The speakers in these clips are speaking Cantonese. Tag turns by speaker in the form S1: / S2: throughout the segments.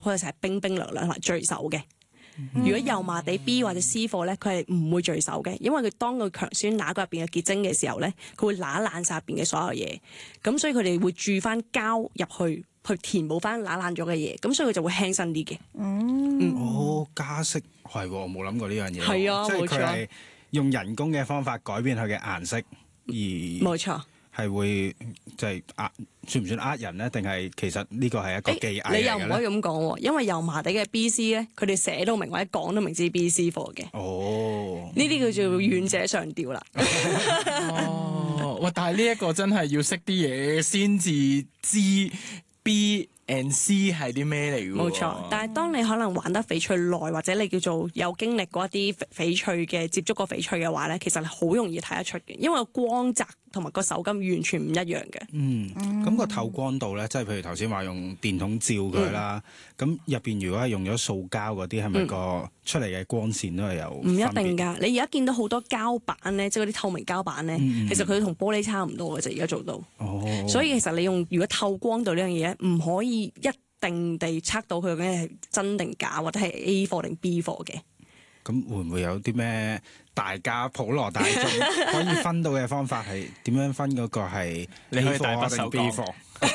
S1: 佢哋成日冰冰涼涼同埋聚手嘅。如果油麻地 B 或者 C 貨咧，佢係唔會聚手嘅，因為佢當佢強酸拿過入邊嘅結晶嘅時候咧，佢會拿爛晒入邊嘅所有嘢，咁所以佢哋會注翻膠入去填補翻拿爛咗嘅嘢，咁所以佢就會輕身啲嘅。
S2: 加色係喎，我冇諗過呢樣嘢。
S1: 係啊，
S2: 即係
S1: 冇錯，
S2: 佢係用人工嘅方法改變佢嘅顏色，而
S1: 冇錯。
S2: 係會即係算唔算呃人咧？定係其實呢個係一個技藝嚟嘅咧？
S1: 你又唔可以咁講喎，因為油麻地嘅 B.C 咧，佢哋寫到明或者講到明知 B.C 貨嘅。
S2: 哦，
S1: 呢啲叫做遠者上釣啦。
S3: 喂！但係呢一個真係要識啲嘢先至知 B and C 係啲咩嚟嘅喎？
S1: 冇錯，但係當你可能玩得翡翠耐，或者你叫做有經歷過一啲翡翠嘅接觸過翡翠嘅話咧，其實好容易睇得出嘅，因為個光澤同埋個手感完全唔一樣嘅。
S2: 咁個透光度咧，即係譬如頭先話用電筒照佢啦，咁入邊如果係用咗塑膠嗰啲，係咪個出嚟嘅光線都係有
S1: 唔一定㗎？你而家見到好多膠板咧，即係嗰啲透明膠板咧，其實佢同玻璃差唔多嘅啫，而家做到。所以其實你用如果透光度呢樣嘢，唔可以一定地測到佢究竟係真定假，或者係 A 貨定 B 貨嘅。
S2: 咁會唔會有啲咩大家普羅大眾可以分到嘅方法係點樣分嗰個係 A
S3: 你可以大
S2: 貨定
S3: 把手
S2: B
S3: 講
S2: 貨？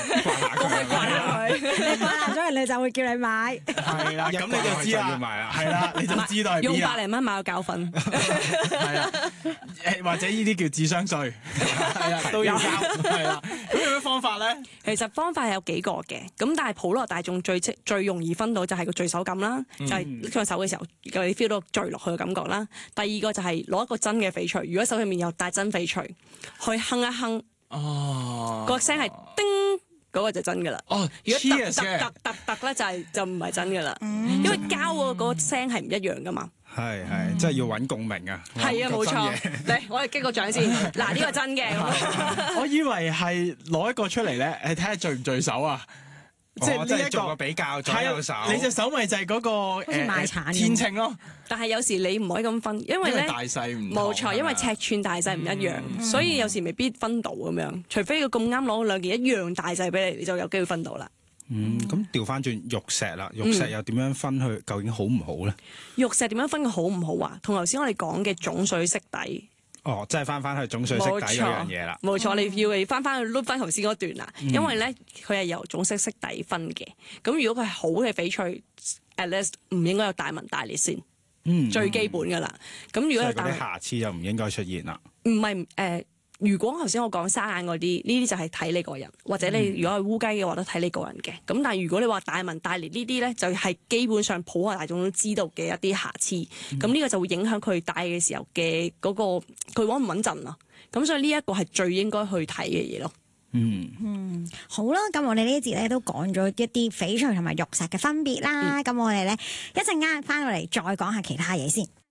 S4: 你掛爛咗人哋就會叫你買。
S3: 係啦，咁你就知
S2: 要買啦，
S3: 啦，係啦，你就知道係
S1: 用
S3: B 啦，
S1: 百零蚊買個教訓。
S3: 係啦，或者呢啲叫智商稅，係啦，都要交，係啦。咁有咩方法咧？
S1: 其實方法有幾個嘅，咁但係普羅大眾最容易分到就係個聚手感啦，就係拎上手嘅時候，你 feel 到聚落去嘅感覺啦。第二個就係攞一個真嘅翡翠，如果手入面有帶真翡翠，去哼一哼，個聲係叮，嗰個就真噶啦。如果突咧就唔係真噶啦，因為膠個聲係唔一樣噶嘛。
S2: 係即係要揾共鳴啊！
S1: 係啊，冇錯。嚟，我哋擊個掌先。嗱，呢個真嘅。
S3: 我以為係攞一個出嚟咧，睇下聚唔聚手啊！即係呢一
S2: 做個
S3: 個
S2: 比較，左右手。
S3: 你隻手咪就係嗰個
S4: 賣橙咁
S3: 天秤咯。
S1: 但係有時你唔可以咁分，因為咧
S3: 大細唔同
S1: 冇錯，因為尺寸大細唔一樣，所以有時未必分到咁樣。除非佢咁啱攞兩件一樣大細俾你，你就有機會分到啦。
S2: 咁調翻轉玉石啦，玉石又點樣分佢究竟好唔好咧？
S1: 玉石點樣分佢好唔好啊？同頭先我哋講嘅種水色底。
S2: 即係翻去種水色底嗰樣嘢啦。
S1: 冇錯，你要翻去碌翻頭先嗰段啦，因為咧佢係由種色色底分嘅。咁如果佢係好嘅翡翠 ，at least 唔應該有大紋大裂先，最基本噶啦。咁如果有大
S2: 啲瑕疵就唔應該出現啦。
S1: 唔係如果頭先我講沙眼嗰啲，呢啲就係睇你個人，或者你如果係烏雞嘅話，都睇你個人嘅。咁但係如果你話大紋大裂呢啲咧，就係基本上普羅大眾都知道嘅一啲瑕疵。咁呢個就會影響佢戴嘅時候嘅嗰個佢穩唔穩陣啊。咁所以呢一個係最應該去睇嘅嘢咯。
S4: 好啦，咁我哋呢一節咧都講咗一啲翡翠同埋玉石嘅分別啦。咁我哋咧一陣間翻到嚟再講下其他嘢先。